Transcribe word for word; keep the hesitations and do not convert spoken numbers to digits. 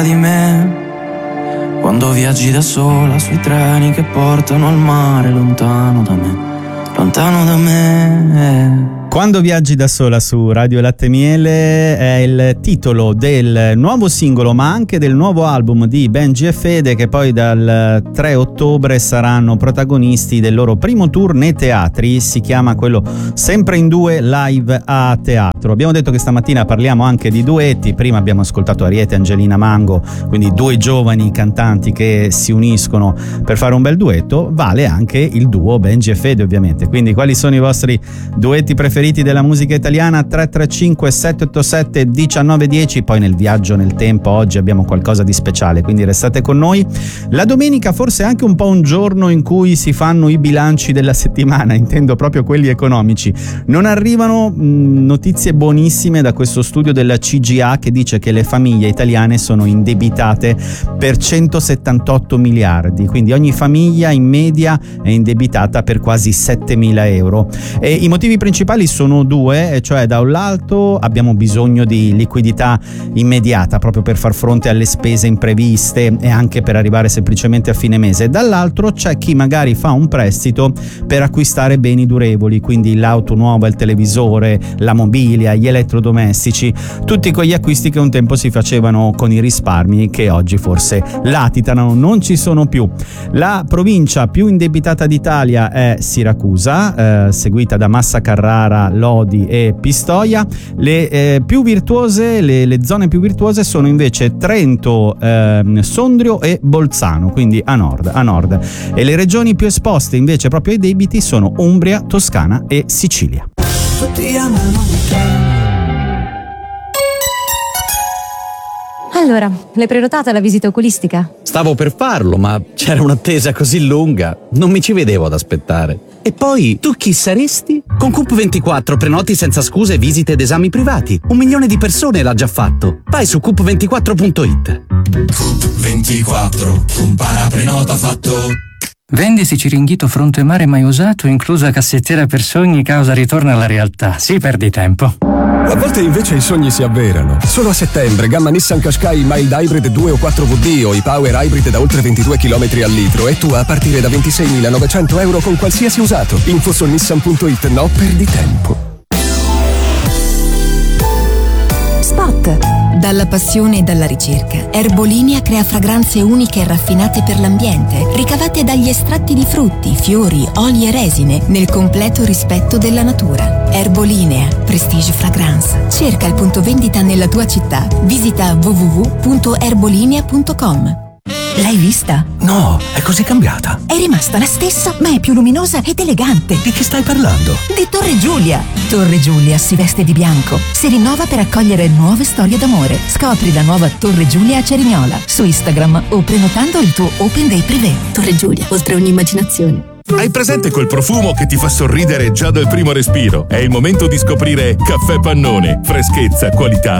di me. Quando viaggi da sola sui treni che portano al mare, lontano da me, lontano da me. Quando viaggi da sola su Radio Latte Miele è il titolo del nuovo singolo, ma anche del nuovo album di Benji e Fede, che poi dal tre ottobre saranno protagonisti del loro primo tour nei teatri. Si chiama quello Sempre in Due Live a Teatro. Abbiamo detto che stamattina parliamo anche di duetti. Prima abbiamo ascoltato Ariete e Angelina Mango, quindi due giovani cantanti che si uniscono per fare un bel duetto. Vale anche il duo Benji e Fede, ovviamente. Quindi quali sono i vostri duetti preferiti della musica italiana? Tre tre cinque sette otto sette uno nove uno zero. Poi nel viaggio nel tempo oggi abbiamo qualcosa di speciale, quindi restate con noi. La domenica forse è anche un po' un giorno in cui si fanno i bilanci della settimana, intendo proprio quelli economici. Non arrivano mh, notizie buonissime da questo studio della C G A che dice che le famiglie italiane sono indebitate per centosettantotto miliardi, quindi ogni famiglia in media è indebitata per quasi settemila euro. E i motivi principali sono due, cioè da un lato abbiamo bisogno di liquidità immediata proprio per far fronte alle spese impreviste e anche per arrivare semplicemente a fine mese, dall'altro c'è chi magari fa un prestito per acquistare beni durevoli, quindi l'auto nuova, il televisore, la mobilia, gli elettrodomestici, tutti quegli acquisti che un tempo si facevano con i risparmi che oggi forse latitano, non ci sono più. La provincia più indebitata d'Italia è Siracusa, eh, seguita da Massa Carrara, Lodi e Pistoia. Le eh, più virtuose, le, le zone più virtuose sono invece Trento, eh, Sondrio e Bolzano, quindi a nord, a nord. E le regioni più esposte invece proprio ai debiti sono Umbria, Toscana e Sicilia. Allora, l'hai prenotata la visita oculistica? Stavo per farlo, ma c'era un'attesa così lunga, non mi ci vedevo ad aspettare. E poi, tu chi saresti? Con Coop ventiquattro prenoti senza scuse visite ed esami privati. Un milione di persone l'ha già fatto. Vai su coop ventiquattro punto it. Coop ventiquattro, un paraprenota fatto. Vendisi Ciringhito fronte mare mai usato, inclusa cassettiera per sogni, causa ritorno alla realtà. Sì, perdi tempo. A volte invece i sogni si avverano. Solo a settembre, gamma Nissan Qashqai Mild Hybrid due o quattro V D o i Power Hybrid da oltre ventidue chilometri al litro e tu a partire da ventiseimilanovecento euro con qualsiasi usato. Info su nissan punto it, no perdi tempo. Spot. Dalla passione e dalla ricerca, Erbolinea crea fragranze uniche e raffinate per l'ambiente, ricavate dagli estratti di frutti, fiori, oli e resine, nel completo rispetto della natura. Erbolinea, Prestige Fragrance. Cerca il punto vendita nella tua città. Visita w w w punto erbolinea punto com. L'hai vista? No, è così cambiata. È rimasta la stessa, ma è più luminosa ed elegante. Di che stai parlando? Di Torre Giulia. Torre Giulia si veste di bianco, si rinnova per accogliere nuove storie d'amore. Scopri la nuova Torre Giulia a Cerignola su Instagram o prenotando il tuo Open Day privé. Torre Giulia, oltre ogni immaginazione. Hai presente quel profumo che ti fa sorridere già dal primo respiro? È il momento di scoprire Caffè Pannone. Freschezza, qualità